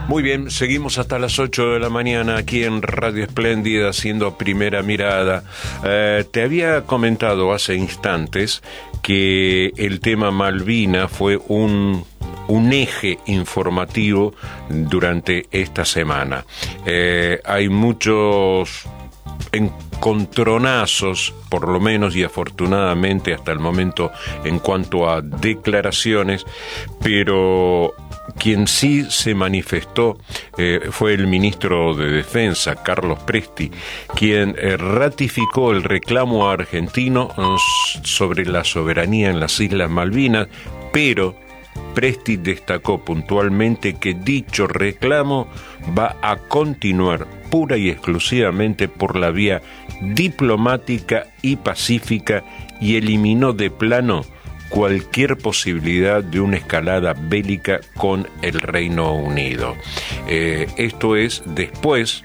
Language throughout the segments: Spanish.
Muy bien, seguimos hasta las 8 de la mañana aquí en Radio Espléndida haciendo Primera Mirada. Te había comentado hace instantes que el tema Malvina fue un eje informativo durante esta semana. Hay muchos encontronazos, por lo menos y afortunadamente hasta el momento, en cuanto a declaraciones, pero quien sí se manifestó fue el ministro de Defensa, Carlos Presti, quien ratificó el reclamo argentino sobre la soberanía en las Islas Malvinas, pero Presti destacó puntualmente que dicho reclamo va a continuar pura y exclusivamente por la vía diplomática y pacífica y eliminó de plano cualquier posibilidad de una escalada bélica con el Reino Unido. Esto es después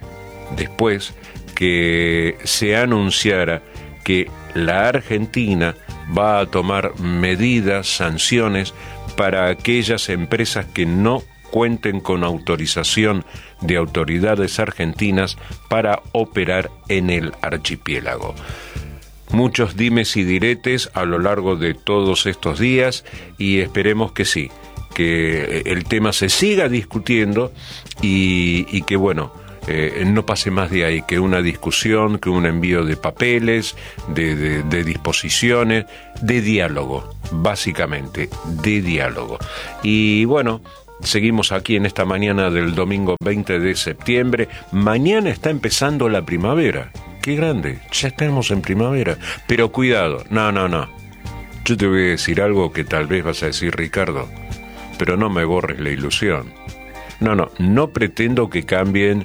que se anunciara que la Argentina va a tomar medidas, sanciones para aquellas empresas que no cuenten con autorización de autoridades argentinas para operar en el archipiélago. Muchos dimes y diretes a lo largo de todos estos días y esperemos que sí, que el tema se siga discutiendo y que bueno, no pase más de ahí, que una discusión, que un envío de papeles, de disposiciones, de diálogo, básicamente, de diálogo. Y bueno, seguimos aquí en esta mañana del domingo 20 de septiembre. Mañana está empezando la primavera. ¡Qué grande! Ya estamos en primavera. Pero cuidado, no. Yo te voy a decir algo que tal vez vas a decir, Ricardo, pero no me borres la ilusión. No pretendo que cambien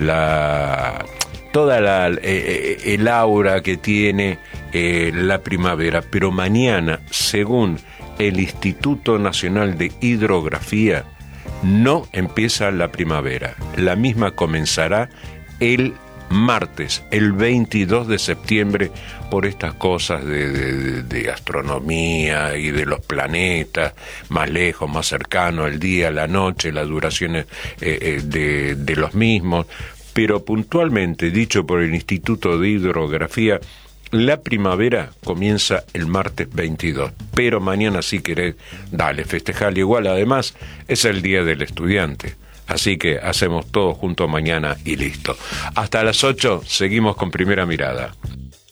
el aura que tiene la primavera, pero mañana, según el Instituto Nacional de Hidrografía, no empieza la primavera. La misma comenzará el martes, el 22 de septiembre, por estas cosas de astronomía y de los planetas, más lejos, más cercano, el día, la noche, las duraciones de los mismos, pero puntualmente dicho por el Instituto de Hidrografía, la primavera comienza el martes 22, pero mañana si querés, dale, festejale igual, además es el Día del Estudiante. Así que hacemos todo junto mañana y listo. Hasta las 8 seguimos con Primera Mirada.